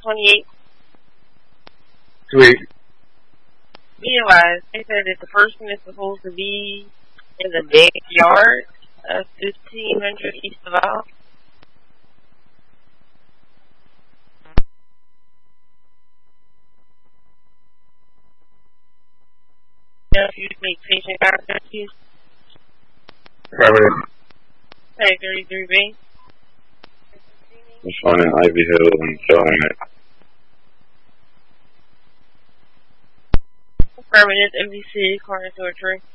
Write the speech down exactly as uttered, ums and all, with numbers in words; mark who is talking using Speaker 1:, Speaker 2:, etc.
Speaker 1: twenty-eight.
Speaker 2: Sweet.
Speaker 1: Be advised, they said that the person is supposed to be in the backyard of fifteen hundred East of Isle. If you make patient contact, please.
Speaker 2: Affirmative.
Speaker 1: Tag thirty-three B.
Speaker 3: Responding Ivy Hill and showing it.
Speaker 1: Affirmative, M B C, corner to a tree.